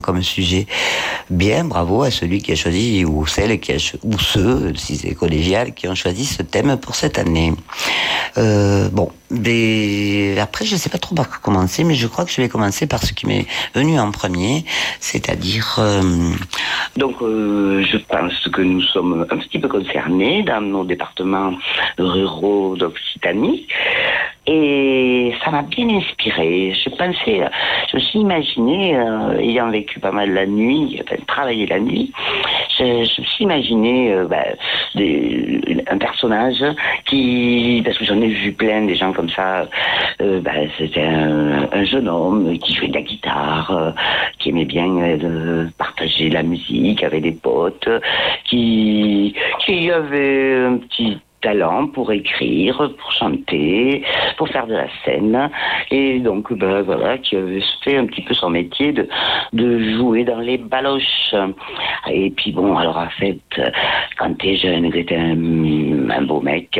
comme sujet. Bien, bravo à celui qui a choisi, ou celle qui a ou ceux, si c'est collégial, qui ont choisi ce thème pour cette année. Après, je sais pas trop par quoi commencer, mais je crois que je vais commencer par ce qui m'est venu en premier, c'est-à-dire... je pense que nous sommes un petit peu concernés dans nos départements ruraux d'Occitanie. Et ça m'a bien inspiré. Je me suis imaginé, ayant vécu pas mal la nuit, travaillé la nuit, je me suis imaginé un personnage qui, parce que j'en ai vu plein des gens comme ça, c'était un jeune homme qui jouait de la guitare, qui aimait bien partager la musique avec des potes, qui avait un petit talent pour écrire, pour chanter, pour faire de la scène, et donc qui avait fait un petit peu son métier de jouer dans les baloches. Et puis quand t'es jeune, que t'es un beau mec,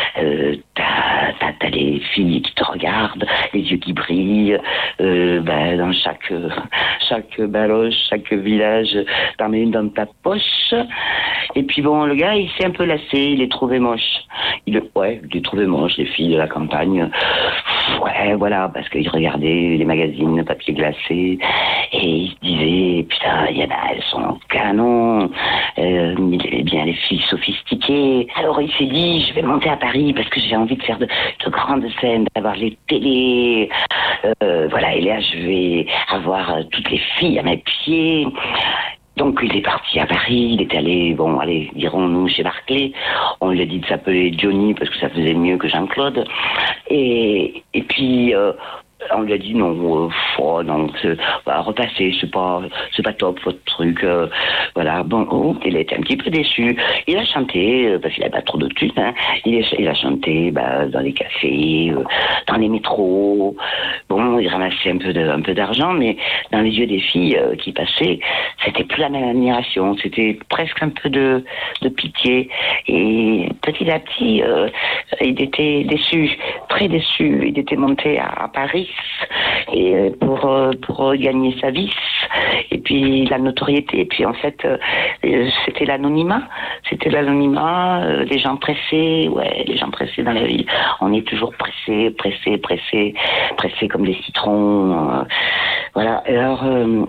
t'as les filles qui te regardent, les yeux qui brillent, dans chaque baloche, chaque village, t'en mets une dans ta poche. Et puis le gars, il s'est un peu lassé, il est trouvé moche. Il est trouvé moche, les filles de la campagne. Parce qu'il regardait les magazines, papier glacé, et il se disait, putain, elles sont canons. Il aimait bien les filles sophistiquées. Alors il s'est dit, je vais monter à Paris parce que j'ai envie de faire de grandes scènes, d'avoir les télés. Et là, je vais avoir toutes les filles à mes pieds. Donc il est parti à Paris, il est allé, dirons-nous, chez Barclay. On lui a dit de s'appeler Johnny parce que ça faisait mieux que Jean-Claude. Et puis on lui a dit non, repassez, c'est pas top votre truc. Il était un petit peu déçu. Il a chanté, parce qu'il avait pas trop de thunes, hein. Il a chanté dans les cafés, dans les métros. Il ramassait un peu d'argent, mais dans les yeux des filles qui passaient, c'était plus la même admiration, c'était presque un peu de pitié. Et petit à petit, il était déçu, très déçu. Il était monté à Paris et pour gagner sa vie et puis la notoriété. Et puis en fait, c'était l'anonymat, les gens pressés, dans la ville. On est toujours pressés comme des citrons. Alors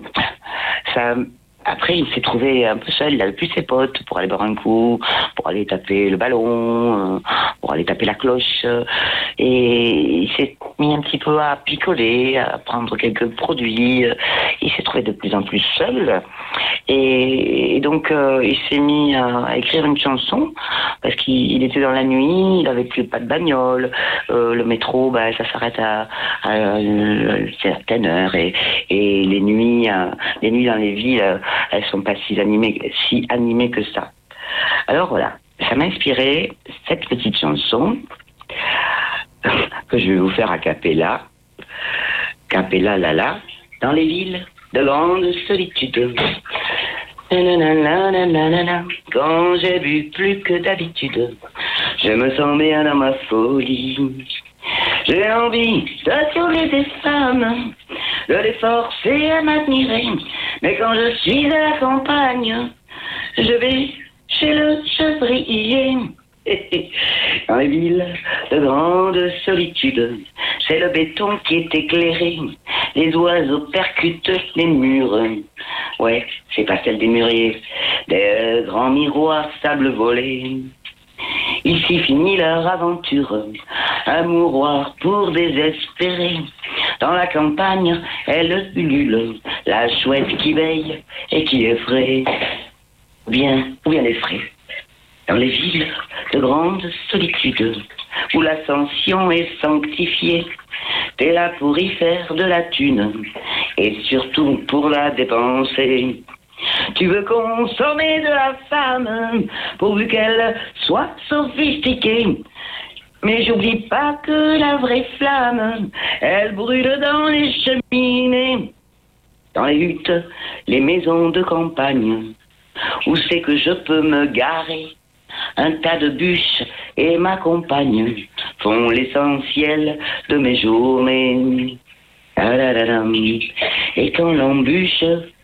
après, il s'est trouvé un peu seul, il n'avait plus ses potes pour aller boire un coup, pour aller taper le ballon, pour aller taper la cloche. Et il s'est mis un petit peu à picoler, à prendre quelques produits. Il s'est trouvé de plus en plus seul. Et donc, il s'est mis à écrire une chanson, parce qu'il était dans la nuit, il n'avait plus pas de bagnole. Le métro, ça s'arrête à une certaine heure. Et les nuits dans les villes, elles sont pas si animées que ça. Alors voilà, ça m'a inspiré cette petite chanson que je vais vous faire a cappella. Cappella lala, dans les villes de grande solitude. Quand j'ai bu plus que d'habitude, je me sens bien dans ma folie. J'ai envie de sauver des femmes, de les forcer à m'admirer. Mais quand je suis à la campagne, je vais chez le chevrier. Dans les villes de grande solitude, c'est le béton qui est éclairé. Les oiseaux percutent les murs. C'est pas celle des mûriers. Des grands miroirs sable volés. Ici finit leur aventure, un mouroir pour désespérer. Dans la campagne, elle ulule, la chouette qui veille et qui effraie. Ou bien effraie. Dans les villes de grande solitude, où l'ascension est sanctifiée, t'es là pour y faire de la thune, et surtout pour la dépenser. Tu veux consommer de la femme, pourvu qu'elle soit sophistiquée. Mais j'oublie pas que la vraie flamme, elle brûle dans les cheminées. Dans les huttes, les maisons de campagne, où c'est que je peux me garer. Un tas de bûches et ma compagne font l'essentiel de mes journées. Et quand l'embûche